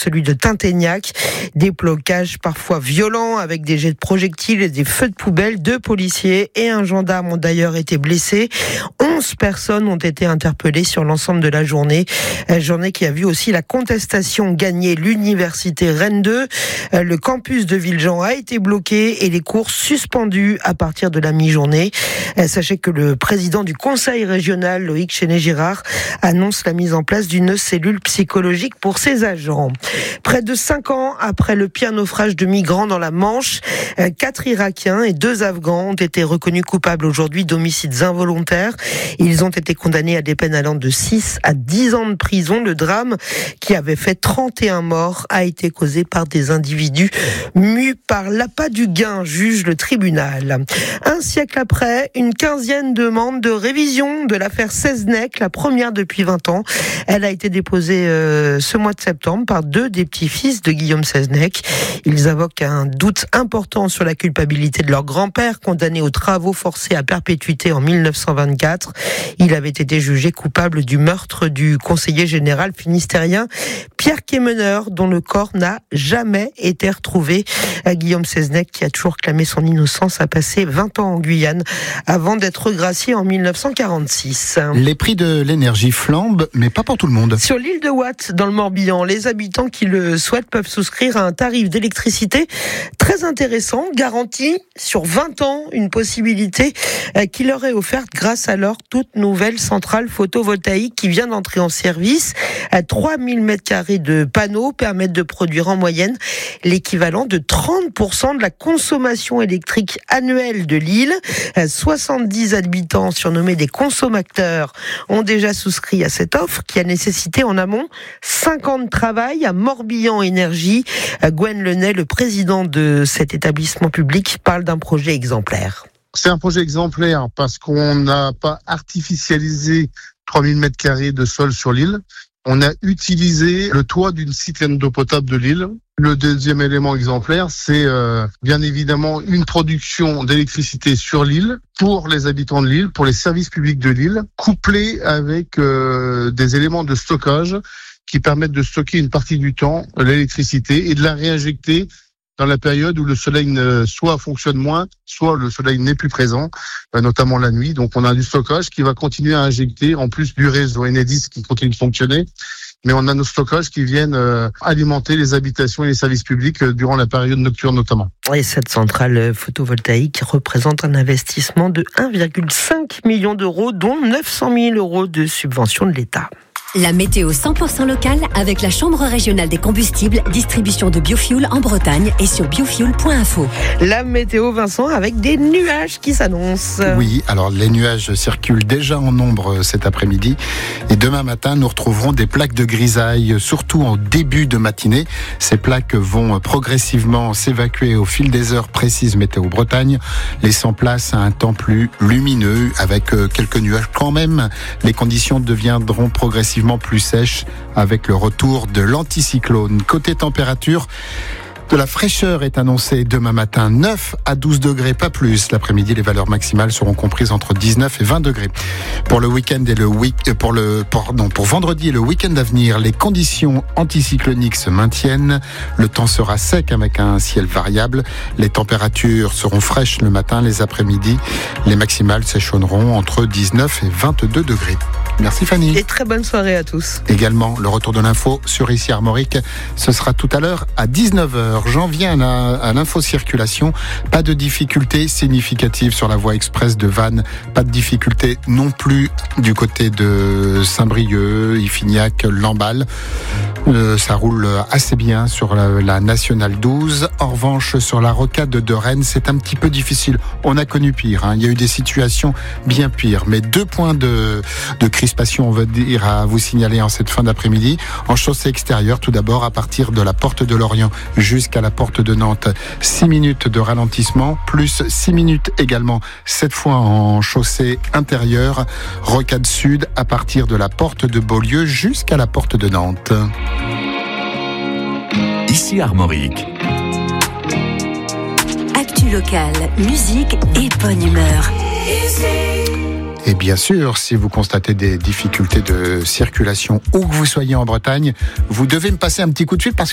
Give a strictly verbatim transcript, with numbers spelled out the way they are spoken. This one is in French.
celui de Tinténiac. Des blocages parfois violents avec des jets de projectiles et des feux de poubelle. Deux policiers et un gendarme ont d'ailleurs été blessés. Onze personnes ont été interpellées sur l'ensemble de la journée. Journée qui a vu aussi la contestation gagner l'université Rennes deux. Le campus de Villejean a été bloqué et les cours suspendus à partir de la mi-journée. Sachez que le président du conseil régional, Loïc Chenet-Girard, annonce la mise en place d'une cellule psychologique pour ses agents. Près de cinq ans après le pire naufrage de migrants dans la Manche, quatre Irakiens et deux Afghans ont été reconnus coupables aujourd'hui d'homicides involontaires. Ils ont été condamnés à des peines allant de six à dix ans de prison. Le drame, qui avait fait trente et un morts, a été causé par des individus mus par l'appât du gain, juge le tribunal. Un siècle après, une quinzième demande de révision de l'affaire Seznec, la première depuis vingt ans. Elle a été déposée euh, ce mois de septembre par deux des petits-fils de Guillaume Seznec. Ils invoquent un doute important sur la culpabilité de leur grand-père, condamné aux travaux forcés à perpétuité en mille neuf cent vingt-quatre. Il avait été jugé coupable du meurtre du conseiller général finistérien Pierre Quémeneur, dont le corps n'a jamais été retrouvé. Guillaume Seznec, qui a toujours clamé son innocence, a passé vingt ans en Guyane avant d'être gracié en mille neuf cent quarante-six. Les prix de l'énergie flambent, mais pas pour tout le monde. Sur l'île de Watt, dans le Morbihan, les habitants qui le souhaitent peuvent souscrire à un tarif d'électricité très intéressant, garanti sur vingt ans, une possibilité qui leur est offerte grâce à leur toute nouvelle centrale photovoltaïque qui vient d'entrer en service. trois mille mètres carrés de panneaux permettent de produire en moyenne l'équivalent de trente pour cent de la consommation électrique annuelle de l'île. soixante-dix habitants, surnommés des consommateurs, ont déjà souscrit à cette offre qui a nécessité en amont cinq ans de travail à Morbihan Énergie. Gwen Lenay, le président de cet établissement public, parle d'un projet exemplaire. C'est un projet exemplaire parce qu'on n'a pas artificialisé trois mille mètres carrés de sol sur l'île. On a utilisé le toit d'une citerne d'eau potable de l'île. Le deuxième élément exemplaire, c'est euh, bien évidemment une production d'électricité sur l'île pour les habitants de l'île, pour les services publics de l'île, couplée avec euh, des éléments de stockage qui permettent de stocker une partie du temps l'électricité et de la réinjecter dans la période où le soleil ne, soit fonctionne moins, soit le soleil n'est plus présent, notamment la nuit. Donc on a du stockage qui va continuer à injecter, en plus du réseau Enedis qui continue de fonctionner. Mais on a nos stockages qui viennent euh, alimenter les habitations et les services publics euh, durant la période nocturne notamment. Et cette centrale photovoltaïque représente un investissement de un virgule cinq million d'euros, dont neuf cent mille euros de subvention de l'État. La météo cent pour cent locale avec la Chambre régionale des combustibles, distribution de biofuel en Bretagne et sur biofuel point info. La météo, Vincent, avec des nuages qui s'annoncent. Oui, alors les nuages circulent déjà en nombre cet après-midi et demain matin nous retrouverons des plaques de grisaille, surtout en début de matinée. Ces plaques vont progressivement s'évacuer au fil des heures, précise Météo Bretagne, laissant place à un temps plus lumineux avec quelques nuages quand même. Les conditions deviendront progressivement plus sèche avec le retour de l'anticyclone. Côté température, de la fraîcheur est annoncée demain matin, neuf à douze degrés, pas plus. L'après-midi, les valeurs maximales seront comprises entre dix-neuf et vingt degrés. Pour le week-end et le week pour le pardon, pour vendredi et le week-end à venir, les conditions anticycloniques se maintiennent. Le temps sera sec avec un ciel variable. Les températures seront fraîches le matin, les après-midi. Les maximales s'échelonneront entre dix-neuf et vingt-deux degrés. Merci Fanny. Et très bonne soirée à tous. Également, le retour de l'info sur Ici Armorique, ce sera tout à l'heure à dix-neuf heures. J'en viens à l'info-circulation. Pas de difficultés significatives sur la voie express de Vannes. Pas de difficultés non plus du côté de Saint-Brieuc, Iffignac, Lamballe. Euh, ça roule assez bien sur la, la Nationale douze. En revanche, sur la rocade de Rennes, c'est un petit peu difficile. On a connu pire. Hein. Il y a eu des situations bien pires. Mais deux points de, de crispation, on va dire, à vous signaler en cette fin d'après-midi. En chaussée extérieure, tout d'abord, à partir de la porte de Lorient jusqu'à la porte de Nantes. six minutes de ralentissement, plus six minutes également, cette fois en chaussée intérieure. Rocade sud, à partir de la porte de Beaulieu jusqu'à la porte de Nantes. Ici Armorique. Actu locale, musique et bonne humeur. Et bien sûr, si vous constatez des difficultés de circulation où que vous soyez en Bretagne, vous devez me passer un petit coup de fil parce que